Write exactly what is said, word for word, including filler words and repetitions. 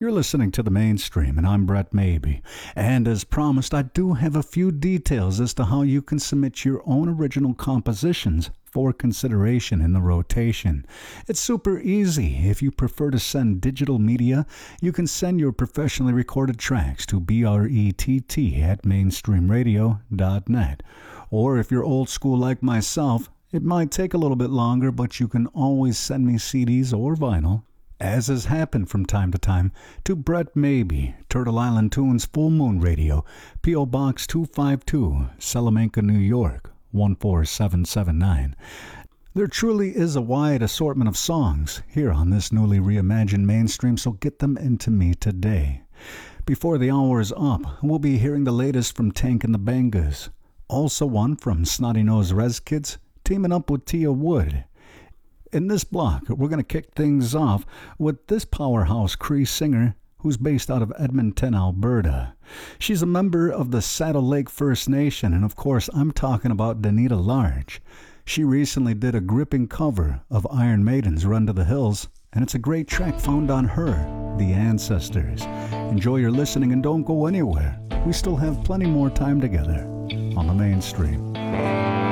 You're listening to The Mainstream, and I'm Brett Maybe. And as promised, I do have a few details as to how you can submit your own original compositions for consideration in the rotation. It's super easy. If you prefer to send digital media, you can send your professionally recorded tracks to brett at mainstream radio dot net. Or if you're old school like myself, it might take a little bit longer, but you can always send me C Ds or vinyl, as has happened from time to time, to Brett Maybe, Turtle Island Tunes Full Moon Radio, P O. Box two five two, Salamanca, New York, one four seven seven nine. There truly is a wide assortment of songs here on this newly reimagined Mainstream, so get them into me today. Before the hour is up, we'll be hearing the latest from Tank and the Bangas. Also one from Snotty Nose Rez Kids, teaming up with Tia Wood. In this block, we're going to kick things off with this powerhouse Cree singer who's based out of Edmonton, Alberta. She's a member of the Saddle Lake First Nation, and of course, I'm talking about Danita Large. She recently did a gripping cover of Iron Maiden's Run to the Hills, and it's a great track found on her, The Ancestors. Enjoy your listening and don't go anywhere. We still have plenty more time together on The Mainstream.